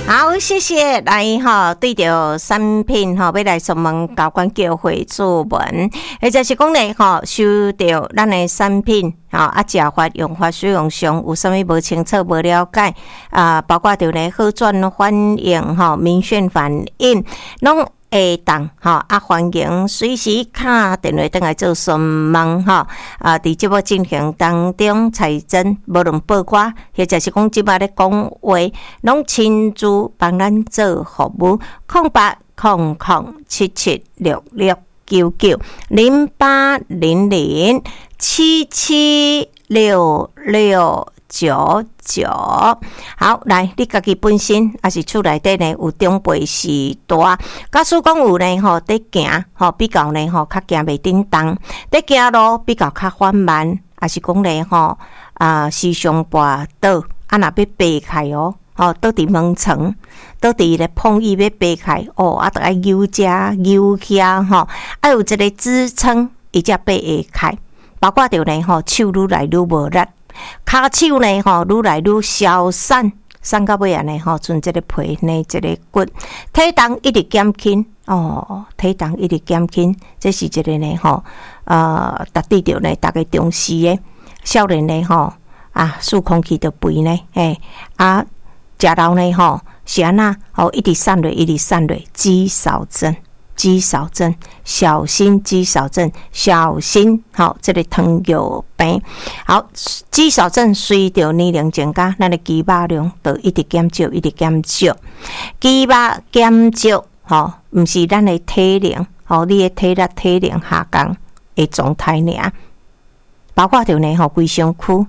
好，谢谢来哈，对着产品哈，要来询问交管教会主文，或者是讲咧哈，收到咱的产品啊，食法、用法、使用上有啥物无清楚、无了解啊，包括着咧好转反应哈、民选反应，拢会当哈啊，欢迎随时打电话登来做询问哈啊！伫节目进行当中，财政无论报歌，或者是讲即摆咧讲话，拢亲自帮咱做服务。0800776699，好，来，你家己本身也是厝内底呢有长辈时大，假使讲有呢吼，伫行吼比较呢吼较行袂叮当，伫行路比较较缓慢，也是讲呢吼时常跋倒，若要爬开哦。倒伫门床，倒伫咧碰椅要爬开哦，得爱扭遮扭遐吼，爱有一个支撑，伊才爬会开。包括着呢吼，手愈来愈无力，骹手呢吼愈来愈消散，散到尾啊呢吼，剩一个皮呢，一个骨，体重一直减轻哦，体重一直减轻，这是一个呢吼，值得着呢大家重视的。少年呢吼数空气就肥呢，食老呢吼，是安那一直散落，一直散落，肌少症，小心肌少症，小心这个糖尿病。好，肌少症随着年龄增加，咱的肌肉量就一直减少，一直减少。肌肉减少，毋是咱的体能，你的体力体能下降的状态尔。包括着呢胃肠区，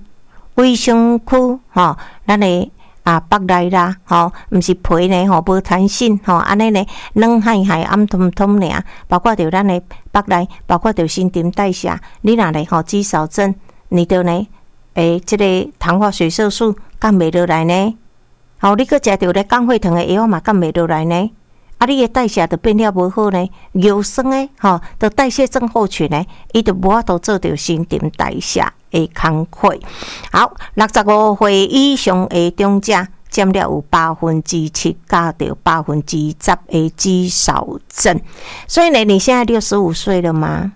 咱的腹内啦，毋是皮呢无弹性，安尼呢软海海暗通通尔，包括着咱的腹内，包括着新陈代谢，你若呢肌少症，你就呢这个糖化血色素降袂落来呢，你搁食着咧降血糖的药嘛降袂落来呢，你的代谢就变了无好呢，尿酸的就代谢症候群呢，伊就无法度做着新陈代谢的工作。好，65岁以上的长者占了有7%加到10%的肌少症。所以呢，你现在65岁了吗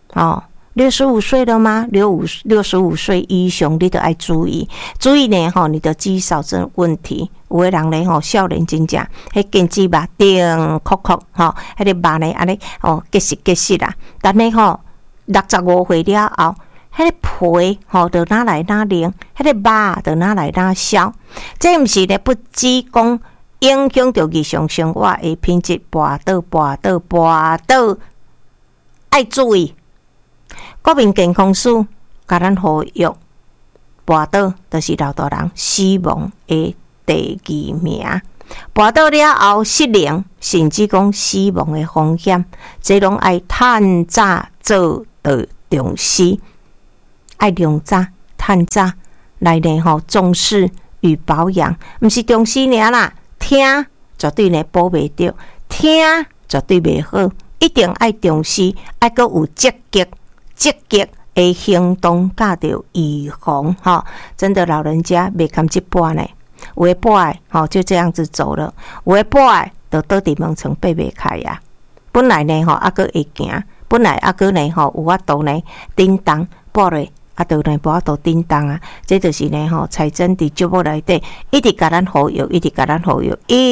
？65岁了吗？65岁以上你都要注意呢你的肌少症问题。有的人呢少年真正迄根枝肉顶壳壳迄个肉呢安尼结实啦。但呢65岁了后，迄个皮就哪来哪灵，迄个肉就哪来哪消。这毋是咧不只讲影响到日常生活的品质，跋倒，爱注意。国民健康署甲咱呼吁，跋倒就是老大人死亡的第2名。跋倒了后失灵，甚至讲死亡的风险，这拢爱趁早做到重视，爱量早趁早来呢重视与保养，毋是重视尔啦，听绝对呢保袂着，听绝对袂好，一定爱重视，爱阁有积极的行动，加着预防真的老人家袂堪一半呢，有的半就这样子走了，有的半就倒伫门床爬袂开呀。本来呢阁会行，本来阁呢有法度呢叮当跋咧。就呢无法度叮当啊！这就是呢财政伫节目内底一直甲咱呼吁，一直甲咱呼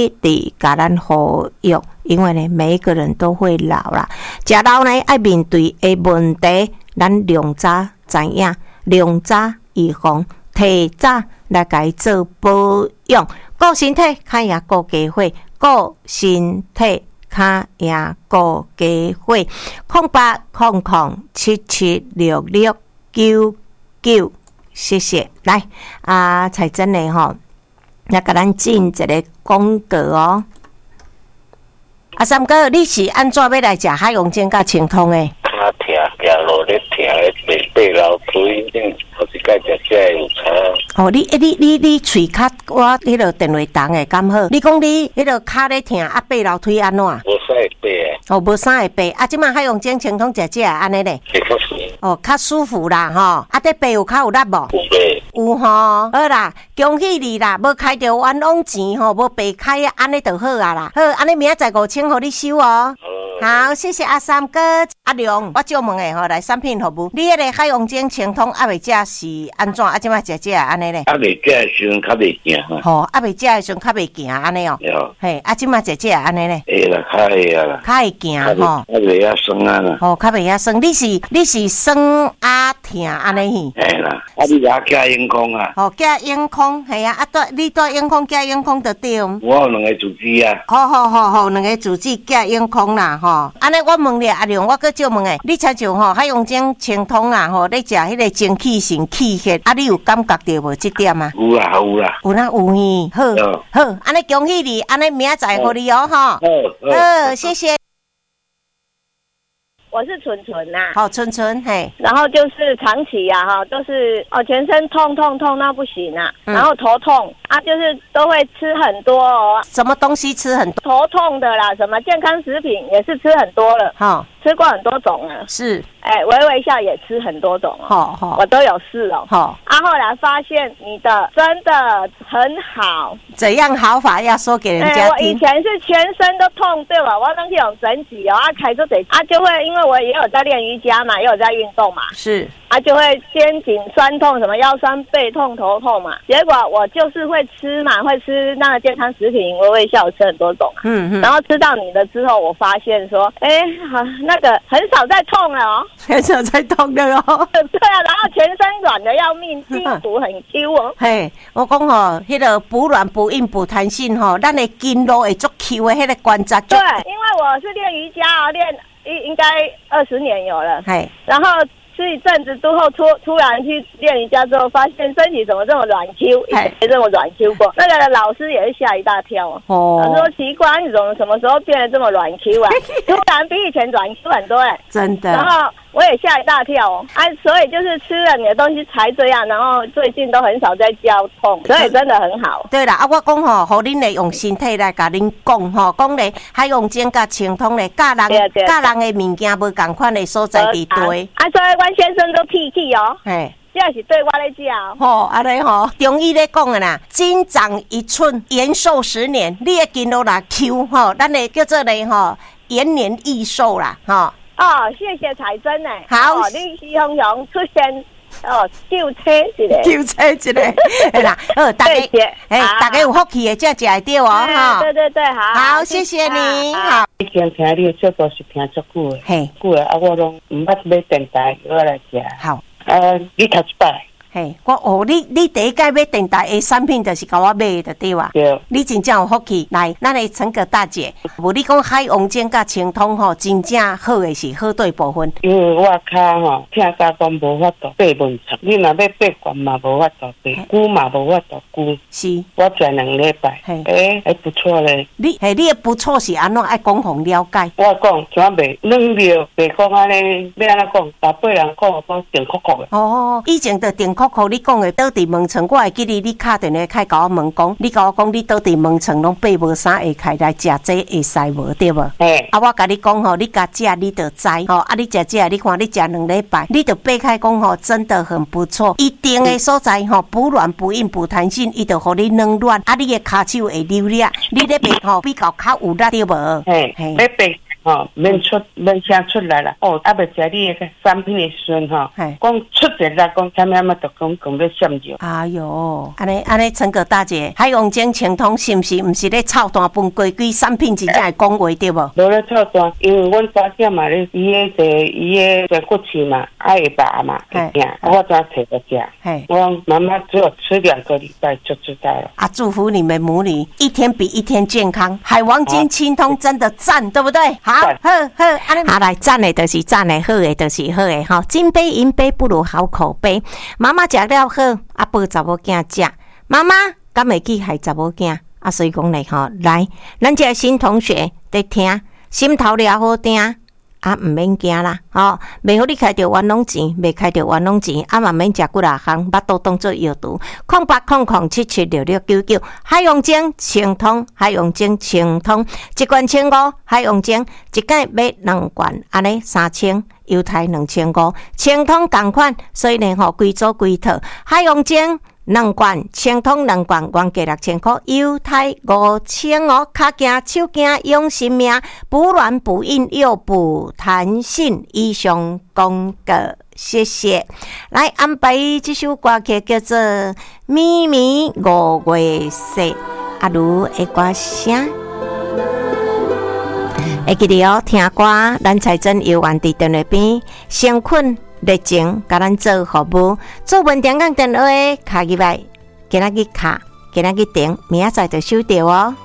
吁，因为呢每一个人都会老啦，食老呢爱面对的问题，咱量早知影，量早预防，提早来甲伊做保养，顾身体较赢顾家伙，顾身体较赢顾家伙。0800776699，谢谢。来才真的来甲咱进一个广告哦。三哥，你是安怎要来食海洋煎甲清汤的？ 脚疼，行路咧疼，爬楼梯，我是甲食这有差。 你喙卡我迄个电话筒的敢好？你讲你迄个脚咧疼爬楼梯安怎？ 无使爬。 哦，无啥会白啊，即马海洋精清通食安尼咧， 会较顺。 哦，较舒服啦吼，啊，得白有较有力无？ 有咧， 有吼，好啦，恭喜你啦，无开着冤枉钱吼，无白开安尼就好啊啦，好，安尼明仔载5000互你收哦。好，谢谢阿三哥。阿良，我借问诶吼，来产品服务，你迄个海洋精清通还未食是安怎？啊，即马食安尼咧？ 啊，未食诶时阵较袂惊哈。 吼，啊未食诶时阵较袂行安尼哦。嘿，啊，即马食安尼咧？ 会啦，较会啊啦。 较会行吼。 较袂遐酸啊啦。 吼，较袂遐酸。你是酸啊疼安尼去？ 嘿啦，啊你甲加眼眶啊？ 吼，加眼眶，系啊，啊你带眼眶加眼眶就对。 我有2个主机啊。 好，2个主机加眼眶啦吼。安尼我问你阿良，我搁借问诶，你亲像吼海洋精清通啊吼，你食迄个精气神气血，啊你有感觉到无这点啊？ 有啦，有啦。 有啦有呢，好，安尼恭喜你，安尼明仔载互你哦吼。好，谢谢。 我是纯纯呐， 好，纯纯嘿， 然后就是长期呀哈，都是全身痛到不行啊，然后头痛啊，就是都会吃很多哦， 什么东西吃很多？ 头痛的啦，什么健康食品也是吃很多了， 好， 吃过很多种了， 是， 微微笑也吃很多种哦，好，我都有试哦， 好， 啊，后来发现你的真的很好， 怎样好法要说给人家听？ 我以前是全身都痛，对吧？我能去用整体哦，啊，开出得啊，就会因为我也有在练瑜伽嘛，也有在运动嘛， 是。 啊，就会肩颈酸痛，什么腰酸背痛、头痛嘛。结果我就是会吃嘛，会吃那个健康食品，微微笑吃很多种啊。然后吃到你的之后，我发现说，好，那个很少再痛了哦， 很少再痛了哦。 对啊，然后全身软的要命，筋骨很 Q 哦。 嘿，我讲吼，迄个补软、补硬、补弹性吼，咱的筋络会足 Q 的，迄个关节。 对，因为我是练瑜伽啊，练应该20年有了。嘿，然后。是一阵子之后突然去练瑜伽之后，发现身体怎么这么软 Q， 以前没这么软 Q 过。那个老师也是吓一大跳哦。他说奇怪，你怎么什么时候变得这么软 Q 啊？突然比以前软 Q 很多真的。 然后我也吓一大跳哦。所以就是吃了你的东西才这样，然后最近都很少在腰痛，所以真的很好。 对啦，我讲吼，互恁来用身体来甲恁讲吼，讲咧海洋精甲清通咧，教人的物件无共款的所在伫对。 所以阮先生都屁气哦，这是对我来讲。 安尼吼，中医咧讲的啦，筋长1寸，延寿10年。你的筋络啦 Q 吼，咱的叫做咧吼延年益寿啦， 谢谢彩珍呢。 好， 你徐雄雄出现。救车一个， 对啦，大家有福气的，才食会到哦，哈。 对，好， 谢谢你，好。 以前听你的节目是听足久的，久的，我拢唔捌买电台，我来食。 好， 你头一摆。 嘿，你第一届买电台的产品就是甲我买的对吧？ 对。 你真正有福气，来，咱的陈葛大姐，无你讲海洋精甲清通吼，真正好的是好对部分。 因为我脚吼，听甲讲无法度爬门床，你若要爬悬嘛无法度爬，久嘛无法度久。 是。 我转2礼拜，还不错咧。 你的不错是安怎爱讲互了解？ 我讲怎袂软了，袂讲安尼，要安怎讲？大辈人讲我定酷酷的。 以前就定酷。你讲的倒伫门床，我会记你敲电话开甲我问讲，你甲我讲你倒伫门床拢爬无啥会开来食这会使无对无？我甲你讲吼，你甲食你就知吼，你食这你看你食2礼拜，你就爬开讲吼，真的很不错。一定的所在吼，补软补硬补弹性，伊就互你软软，你的骹手会溜咧，你咧爬吼比较较有力对无？ 要爬。免先出来啦！要食你个产品的时阵讲出一来讲，啥物都讲要闪着。 哎哟，安尼，陈葛大姐，海洋精清通是毋是咧操蛋分规矩产品真正会讲话对无？ 无咧操蛋，因为阮早点嘛咧，伊个骨刺嘛，爱拔嘛，我早摕个食。我妈妈只有吃2个礼拜就知道了。 祝福你们母女一天比一天健康。海洋精清通真的赞，对不对？好，来赞的就是赞的，好的就是好的哈。金杯银杯不如好口碑。妈妈食了好，抱查某囝食。妈妈敢会去害查某囝？所以讲咧吼，来，咱这新同学在听，心头了好听。 毋免惊啦，袂好你开着冤枉钱，袂开着冤枉钱，嘛免食几若项，巴肚当做药毒。0800776699，海洋精清通，海洋精清通，一罐1500，海洋精一罐买2罐，安尼3000，犹太2500，清通同款，所以呢规组规套，海洋精。2罐，清通2罐，原价6000块，犹太5000哦。脚惊手惊养生命，补软补硬又补弹性。以上讲个，谢谢。来安排这首歌曲叫做《咪咪5月雪》，阿如的歌声。会记得哦，听歌，咱才真有缘伫电话边，先困。热情，甲咱做服务，做文点讲电话，卡入来，今仔日卡，今仔日订，明仔载就收到哦。